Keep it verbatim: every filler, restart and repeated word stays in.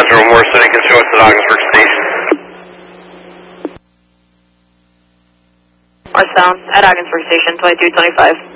Central, Moore City, continuous at Ogdensburg Station. Northbound at Ogdensburg Station, twenty-two twenty-five.